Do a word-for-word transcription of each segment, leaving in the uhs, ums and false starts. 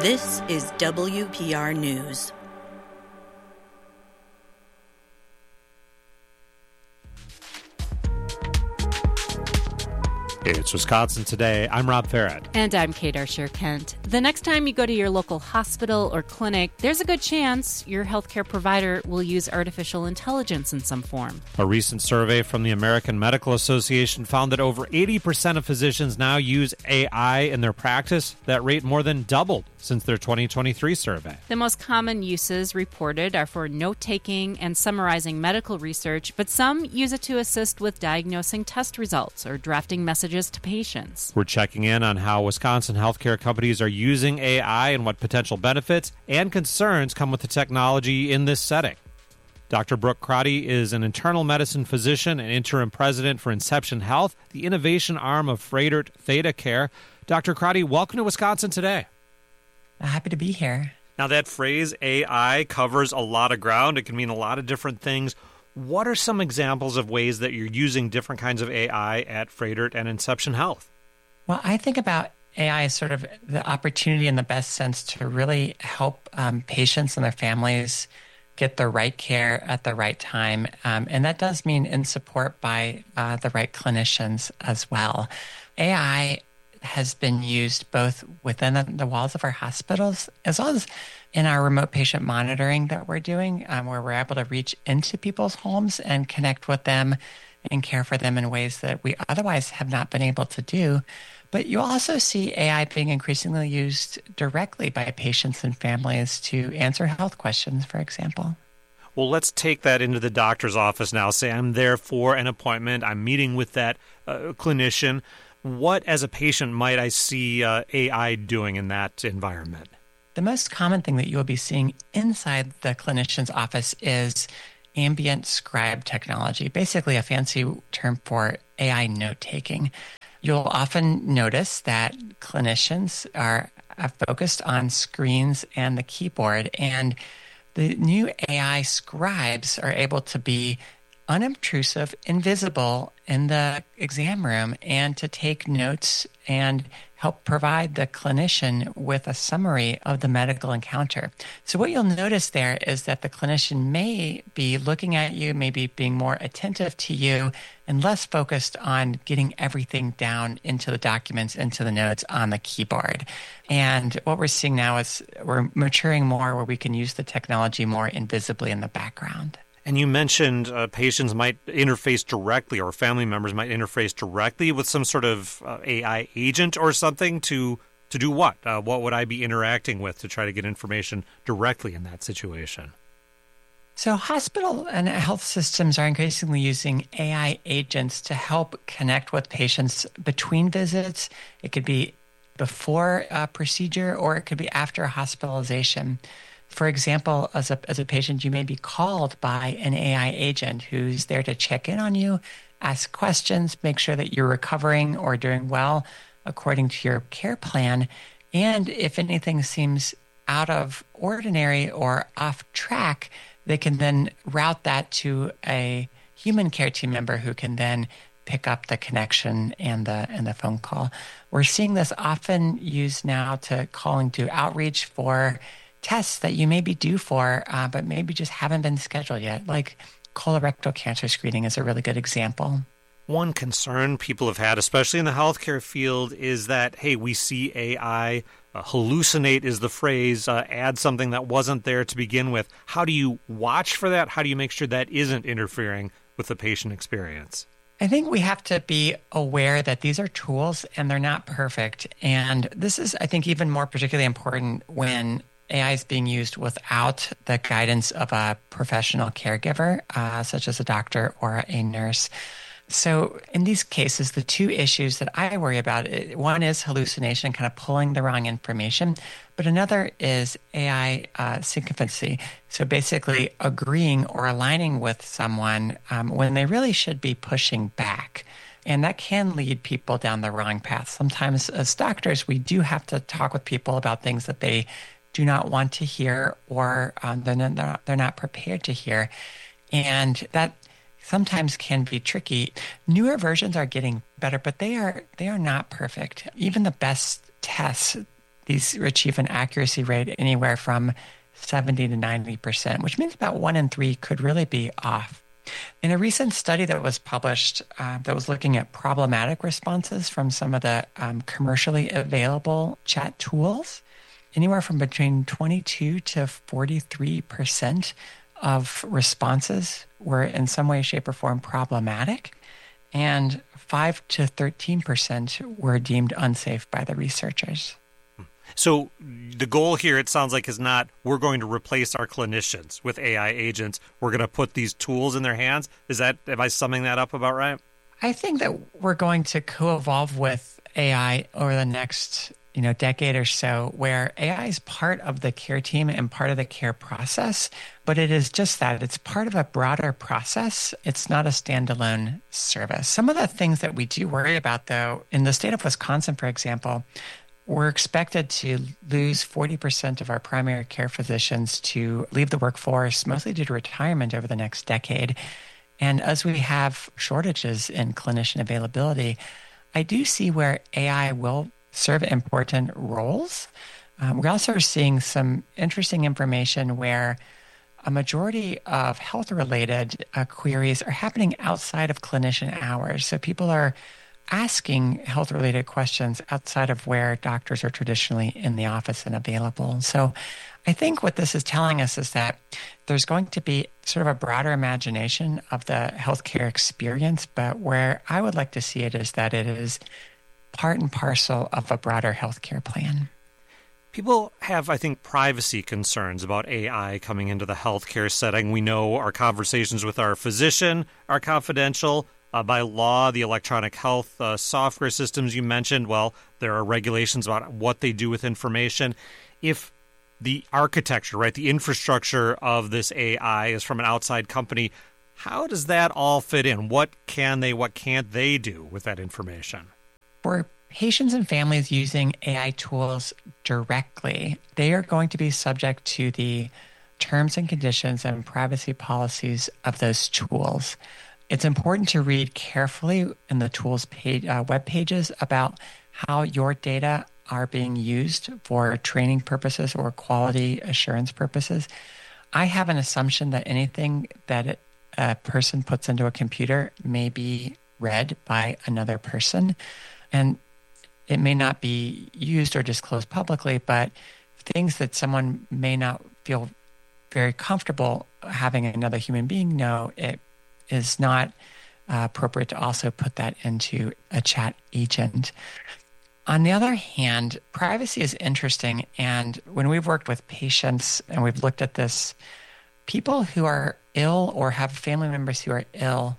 This is W P R News. It's Wisconsin Today. I'm Rob Farrett. And I'm Kate Archer-Kent. The next time you go to your local hospital or clinic, there's a good chance your healthcare provider will use artificial intelligence in some form. A recent survey from the American Medical Association found that over eighty percent of physicians now use A I in their practice. That rate more than doubled since their twenty twenty-three survey. The most common uses reported are for note-taking and summarizing medical research, but some use it to assist with diagnosing test results or drafting messages to patients. We're checking in on how Wisconsin healthcare companies are using A I and what potential benefits and concerns come with the technology in this setting. Doctor Brooke Crotty is an internal medicine physician and interim president for Inception Health, the innovation arm of Froedtert ThedaCare. Doctor Crotty, welcome to Wisconsin Today. Happy to be here. Now, that phrase A I covers a lot of ground. It can mean a lot of different things. What are some examples of ways that you're using different kinds of A I at Froedtert and Inception Health? Well, I think about A I as sort of the opportunity in the best sense to really help um, patients and their families get the right care at the right time. Um, and that does mean in support by uh, the right clinicians as well. A I has been used both within the walls of our hospitals as well as in our remote patient monitoring that we're doing, um, where we're able to reach into people's homes and connect with them and care for them in ways that we otherwise have not been able to do. But you also see A I being increasingly used directly by patients and families to answer health questions, for example. Well, let's take that into the doctor's office now. Say I'm there for an appointment. I'm meeting with that uh, clinician. What, as a patient, might I see uh, A I doing in that environment? The most common thing that you will be seeing inside the clinician's office is ambient scribe technology, basically a fancy term for A I note-taking. You'll often notice that clinicians are focused on screens and the keyboard, and the new A I scribes are able to be unobtrusive, invisible in the exam room and to take notes and help provide the clinician with a summary of the medical encounter. So what you'll notice there is that the clinician may be looking at you, maybe being more attentive to you and less focused on getting everything down into the documents, into the notes on the keyboard. And what we're seeing now is we're maturing more where we can use the technology more invisibly in the background. And you mentioned uh, patients might interface directly or family members might interface directly with some sort of uh, A I agent or something to to do what? Uh, what would I be interacting with to try to get information directly in that situation? So hospital and health systems are increasingly using A I agents to help connect with patients between visits. It could be before a procedure or it could be after a hospitalization. For example, as a as a patient, you may be called by an A I agent who's there to check in on you, ask questions, make sure that you're recovering or doing well according to your care plan. And if anything seems out of ordinary or off track, they can then route that to a human care team member who can then pick up the connection and the and the phone call. We're seeing this often used now to calling to outreach for tests that you may be due for, uh, but maybe just haven't been scheduled yet, like colorectal cancer screening is a really good example. One concern people have had, especially in the healthcare field, is that, hey, we see A I uh, hallucinate is the phrase, uh, add something that wasn't there to begin with. How do you watch for that? How do you make sure that isn't interfering with the patient experience? I think we have to be aware that these are tools and they're not perfect. And this is, I think, even more particularly important when A I is being used without the guidance of a professional caregiver, uh, such as a doctor or a nurse. So in these cases, the two issues that I worry about, one is hallucination, kind of pulling the wrong information, but another is A I uh, sycophancy. So basically agreeing or aligning with someone um, when they really should be pushing back. And that can lead people down the wrong path. Sometimes as doctors, we do have to talk with people about things that they do not want to hear or um, they're, not, they're not prepared to hear. And that sometimes can be tricky. Newer versions are getting better, but they are they are not perfect. Even the best tests these achieve an accuracy rate anywhere from seventy to ninety percent, which means about one in three could really be off. In a recent study that was published uh, that was looking at problematic responses from some of the um, commercially available chat tools, anywhere from between twenty-two to forty-three percent of responses were in some way, shape, or form problematic, and five to thirteen percent were deemed unsafe by the researchers. So the goal here, it sounds like, is not we're going to replace our clinicians with A I agents. We're going to put these tools in their hands. Is that, am I summing that up about right? I think that we're going to co-evolve with A I over the next, you know, decade or so, where A I is part of the care team and part of the care process, but it is just that. It's part of a broader process. It's not a standalone service. Some of the things that we do worry about, though, in the state of Wisconsin, for example, we're expected to lose forty percent of our primary care physicians to leave the workforce, mostly due to retirement over the next decade. And as we have shortages in clinician availability, I do see where A I will serve important roles. Um, we're also seeing some interesting information where a majority of health-related uh, queries are happening outside of clinician hours. So people are asking health-related questions outside of where doctors are traditionally in the office and available. So I think what this is telling us is that there's going to be sort of a broader imagination of the healthcare experience, but where I would like to see it is that it is part and parcel of a broader healthcare plan. People have, I think, privacy concerns about A I coming into the healthcare setting. We know our conversations with our physician are confidential. Uh, by law, the electronic health uh, software systems you mentioned, well, there are regulations about what they do with information. If the architecture, right, the infrastructure of this A I is from an outside company, how does that all fit in? What can they, what can't they do with that information? For patients and families using A I tools directly, they are going to be subject to the terms and conditions and privacy policies of those tools. It's important to read carefully in the tools page, uh, web pages about how your data are being used for training purposes or quality assurance purposes. I have an assumption that anything that a person puts into a computer may be read by another person, and it may not be used or disclosed publicly, but things that someone may not feel very comfortable having another human being know, it is not uh, appropriate to also put that into a chat agent. On the other hand, privacy is interesting. And when we've worked with patients and we've looked at this, people who are ill or have family members who are ill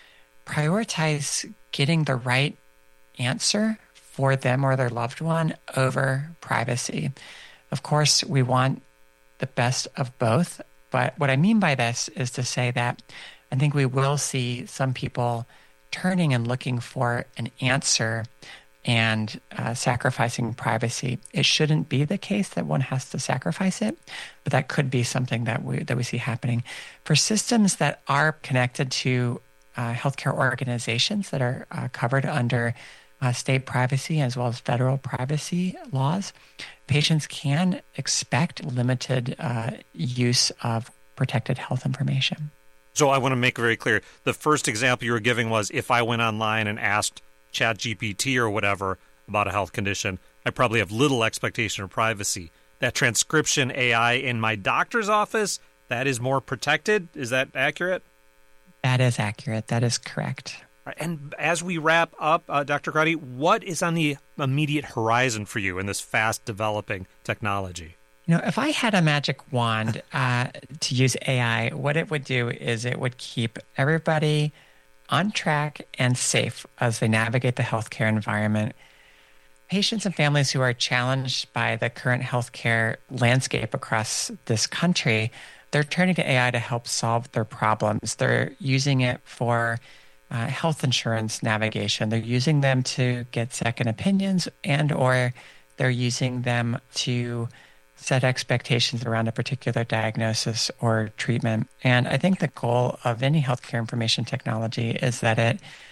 prioritize getting the right answer for them or their loved one over privacy. Of course, we want the best of both. But what I mean by this is to say that I think we will see some people turning and looking for an answer and uh, sacrificing privacy. It shouldn't be the case that one has to sacrifice it, but that could be something that we that we see happening. For systems that are connected to uh, healthcare organizations that are uh, covered under uh, state privacy as well as federal privacy laws, patients can expect limited uh, use of protected health information. So I want to make it very clear. The first example you were giving was if I went online and asked ChatGPT or whatever about a health condition, I probably have little expectation of privacy. That transcription A I in my doctor's office, that is more protected. Is that accurate? That is accurate. That is correct. And as we wrap up, uh, Doctor Crotty, what is on the immediate horizon for you in this fast developing technology? You know, if I had a magic wand uh, to use A I, what it would do is it would keep everybody on track and safe as they navigate the healthcare environment. Patients and families who are challenged by the current healthcare landscape across this country, they're turning to A I to help solve their problems. They're using it for uh, health insurance navigation. They're using them to get second opinions, and or they're using them to set expectations around a particular diagnosis or treatment. And I think the goal of any healthcare information technology is that it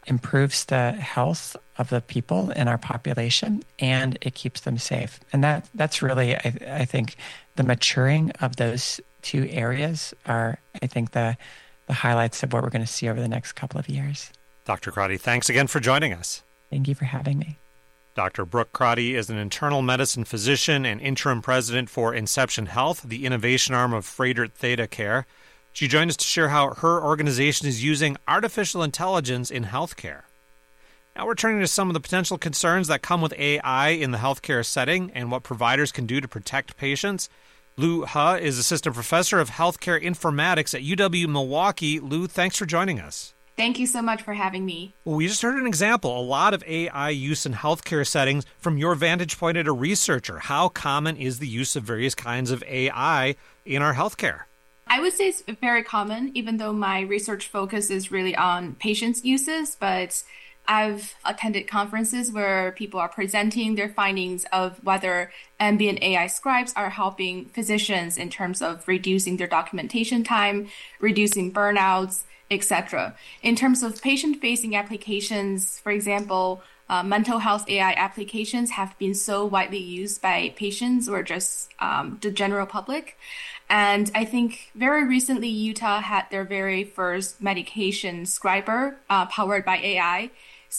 improves the health of the people in our population, and it keeps them safe. And that that's really, I, I think, the maturing of those two areas are, I think, the the highlights of what we're going to see over the next couple of years. Doctor Crotty, thanks again for joining us. Thank you for having me. Doctor Brooke Crotty is an internal medicine physician and interim president for Inception Health, the innovation arm of Froedtert Theta Care. She joined us to share how her organization is using artificial intelligence in healthcare. Now we're turning to some of the potential concerns that come with A I in the healthcare setting and what providers can do to protect patients. Lou He is assistant professor of healthcare informatics at U W-Milwaukee. Lou, thanks for joining us. Thank you so much for having me. Well, we just heard an example, a lot of A I use in healthcare settings. From your vantage point as a researcher, how common is the use of various kinds of A I in our healthcare? I would say it's very common, even though my research focus is really on patients' uses, but I've attended conferences where people are presenting their findings of whether ambient A I scribes are helping physicians in terms of reducing their documentation time, reducing burnouts, et cetera. In terms of patient-facing applications, for example, uh, mental health A I applications have been so widely used by patients or just um, the general public. And I think very recently, Utah had their very first medication scriber uh, powered by A I.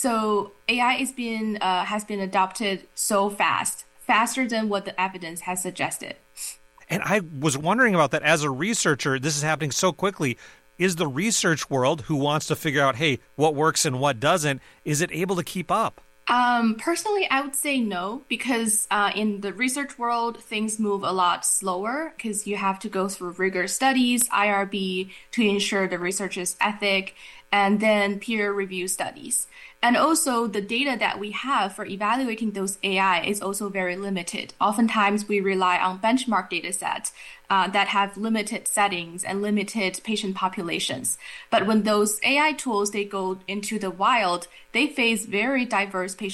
So A I is being, uh, has been adopted so fast, faster than what the evidence has suggested. And I was wondering about that as a researcher. This is happening so quickly. Is the research world, who wants to figure out, hey, what works and what doesn't, is it able to keep up? Um, personally, I would say no, because uh, in the research world, things move a lot slower because you have to go through rigorous studies, I R B, to ensure the research is ethic, and then peer review studies. And also the data that we have for evaluating those A I is also very limited. Oftentimes we rely on benchmark data sets uh, that have limited settings and limited patient populations. But when those A I tools, they go into the wild, they face very diverse patient